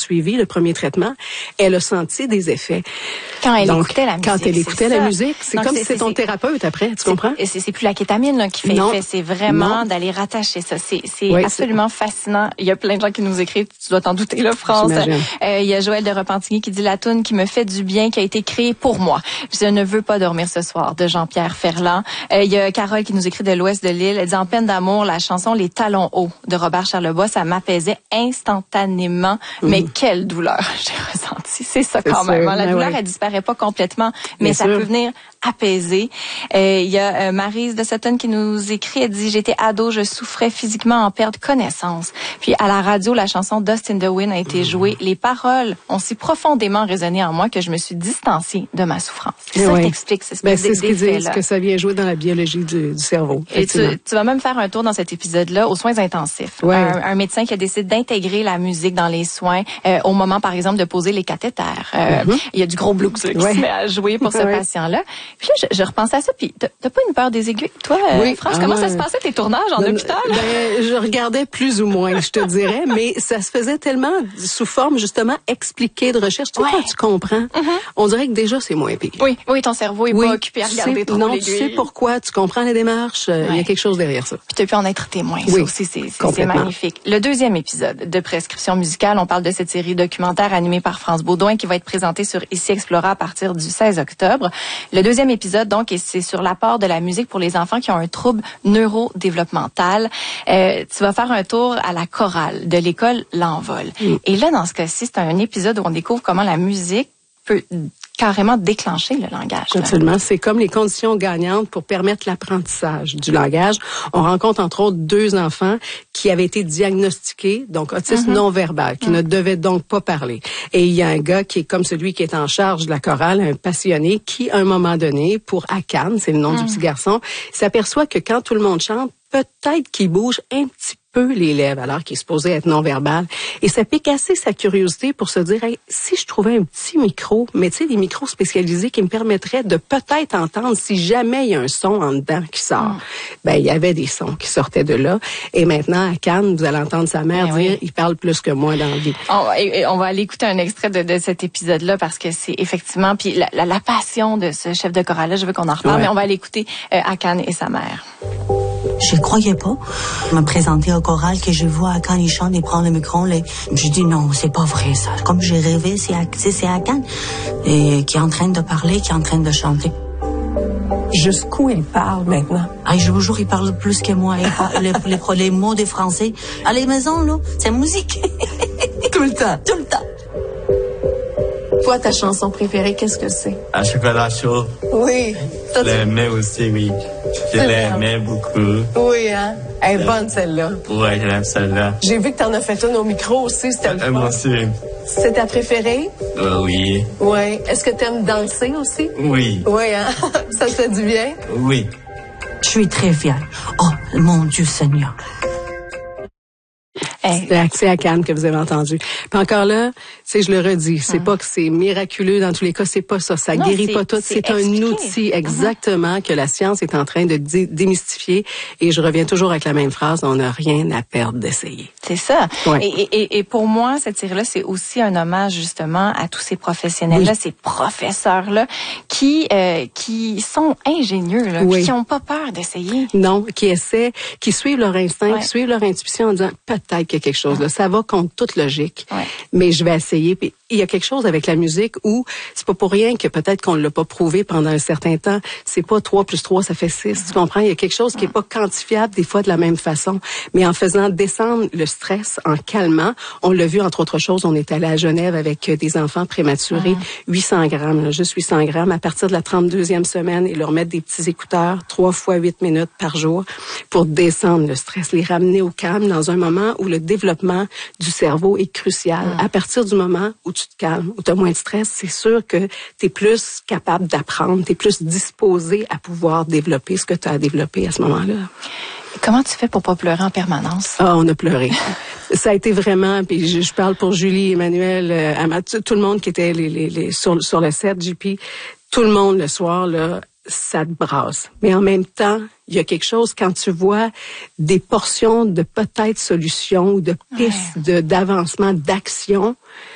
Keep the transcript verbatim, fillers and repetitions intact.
suivi le premier traitement, elle a senti des effets. Quand elle Donc, écoutait la musique. Quand elle écoutait la ça. musique, c'est Donc, comme c'est, si c'est ton c'est, thérapeute après, tu comprends? Et c'est, c'est plus la kétamine là, qui fait non. effet, c'est vraiment non. d'aller rattacher ça. C'est, c'est oui, absolument c'est... fascinant. Il y a plein de gens qui nous écrivent, tu dois t'en douter là, France. Euh, il y a Joël de Repentigny qui dit la toune qui me fait du bien, qui a été créée pour moi. Je ne veux pas dormir ce soir, de Jean-Pierre Ferland. Euh, il y a Carole qui nous écrit de l'Ouest de l'île. Elle dit en peine d'amour, la chanson Les Talons hauts de Robert Charlebois, ça m'apaisait instantanément. Mmh. Mais quelle douleur j'ai ressenti. C'est ça c'est quand sûr, même. La douleur, ouais. elle disparaît pas complètement, mais Bien ça sûr. peut venir apaiser. Euh, il y a euh, Maryse de Sutton qui nous écrit, elle dit, j'étais ado, je souffrais physiquement en perte connaissance. Puis à la radio, la chanson Dust in the Wind a été jouée. Les paroles ont si profondément résonné en moi que je me suis distanciée de ma souffrance. C'est ça oui. qui explique ce ben, c'est ce qu'ils disent, là. que ça vient jouer dans la biologie du, du cerveau. Et tu, tu vas même faire un tour dans cet épisode-là aux soins intensifs. Ouais. Un, un médecin qui a décidé d'intégrer la musique dans les soins euh, au moment, par exemple, de poser les cathéters. Euh, mm-hmm. Il y a du gros blues qui ouais. se met à jouer pour ce ouais. patient-là. Puis là, je, je repense à ça. Puis t'as, t'as pas une peur des aiguilles, toi, euh, oui. France? Ah, comment ouais. ça se passait tes tournages en ben, hôpital? Ben, je regardais plus ou moins, je te dirais, mais ça se faisait tellement sous forme justement expliquée de recherche. Tu sais, ouais. quand tu comprends, mm-hmm. on dirait que déjà c'est moins pire. Oui, oui, ton cerveau est oui, pas occupé à regarder sais, trop non, l'aiguille. Tu sais pourquoi, tu comprends les démarches, il ouais. y a quelque chose derrière ça. Puis tu peux en être témoin, oui, ça aussi, c'est, c'est, c'est magnifique. Le deuxième épisode de Prescription musicale, on parle de cette série documentaire animée par France Baudouin qui va être présentée sur Ici Explora à partir du seize octobre. Le deuxième épisode, donc, c'est sur l'apport de la musique pour les enfants qui ont un trouble neurodéveloppemental. Euh, tu vas faire un tour à la chorale de l'école L'Envol. Mm. Et là, dans ce cas-ci, c'est un épisode où on découvre comment la musique peut carrément déclencher le langage. Absolument. Là. C'est comme les conditions gagnantes pour permettre l'apprentissage du langage. On rencontre entre autres deux enfants qui avaient été diagnostiqués, donc autisme mm-hmm. non-verbal, qui mm-hmm. ne devaient donc pas parler. Et il y a un gars qui est comme celui qui est en charge de la chorale, un passionné, qui, à un moment donné, pour Akan, c'est le nom mm-hmm. du petit garçon, s'aperçoit que quand tout le monde chante, peut-être qu'il bouge un petit peu les lèvres alors qu'il est supposé être non-verbal. Et ça pique assez sa curiosité pour se dire, hey, si je trouvais un petit micro, mais tu sais, des micros spécialisés qui me permettraient de peut-être entendre si jamais il y a un son en dedans qui sort. Mm. Ben, il y avait des sons qui sortaient de là. Et maintenant, à Cannes, vous allez entendre sa mère ben dire, oui. il parle plus que moi dans la vie. On, et, et on va aller écouter un extrait de, de cet épisode-là parce que c'est effectivement, puis la, la, la passion de ce chef de chorale-là, je veux qu'on en reparle, ouais. mais on va aller écouter euh, Akan et sa mère. Je croyais pas. Me présenter au choral que je vois Akan, il chante et prend le micro. Là. Je dis non, c'est pas vrai ça. Comme j'ai rêvé, c'est, c'est Akan et qui est en train de parler, qui est en train de chanter. Jusqu'où il parle maintenant? Ah, je vous jure, il parle plus que moi. Il parle les, les, les mots des Français. À la maison, là, c'est musique. Tout le temps? Tout le temps. Toi, ta chanson préférée, qu'est-ce que c'est? Un chocolat chaud. Oui. Je l'aimais aussi, oui. Je l'aimais beaucoup. Oui, hein? Elle est bonne, celle-là. Ouais, j'aime celle-là. J'ai vu que t'en as fait une au micro aussi, c'était le fun. Moi aussi. C'est ta préférée? Euh, oui. Oui. Est-ce que t'aimes danser aussi? Oui. Oui, hein? Ça te fait du bien? Oui. Je suis très fière. Oh, mon Dieu Seigneur. Hey. C'est à Cannes que vous avez entendu. Puis encore là, tu sais, je le redis, c'est hum. pas que c'est miraculeux dans tous les cas, c'est pas ça. Ça non, guérit pas tout. C'est, c'est un outil exactement uh-huh. que la science est en train de dé- démystifier. Et je reviens toujours avec la même phrase, on n'a rien à perdre d'essayer. C'est ça. Ouais. Et, et, et pour moi, cette série-là, c'est aussi un hommage justement à tous ces professionnels-là, oui. ces professeurs-là, qui euh, qui sont ingénieux, là, oui. qui n'ont pas peur d'essayer. Non, qui essaient, qui suivent leur instinct, ouais. qui suivent leur intuition en disant peut-être qu'il y a quelque chose là. Ça va contre toute logique, ouais. mais je vais essayer. Puis il y a quelque chose avec la musique où c'est pas pour rien que peut-être qu'on l'a pas prouvé pendant un certain temps. C'est pas trois plus trois, ça fait six. Mm-hmm. Tu comprends? Il y a quelque chose qui est pas quantifiable des fois de la même façon. Mais en faisant descendre le stress, en calmant, on l'a vu entre autres choses, on est allé à Genève avec des enfants prématurés, mm-hmm. huit cents grammes, là, juste huit cents grammes à partir de la trente-deuxième semaine et leur mettre des petits écouteurs trois fois huit minutes par jour pour descendre le stress, les ramener au calme dans un moment où le développement du cerveau est crucial. Mm. À partir du moment où tu te calmes, où tu as moins de stress, c'est sûr que tu es plus capable d'apprendre, tu es plus disposé à pouvoir développer ce que tu as à développer à ce moment-là. Comment tu fais pour pas pleurer en permanence? Ah, on a pleuré. Ça a été vraiment, puis je, je parle pour Julie, Emmanuel, euh, Amath, tout le monde qui était les, les, les, sur, sur le set, J P, tout le monde le soir, là, ça te brasse. Mais en même temps, il y a quelque chose quand tu vois des portions de peut-être solutions ou de pistes ouais. de, d'avancement, d'action.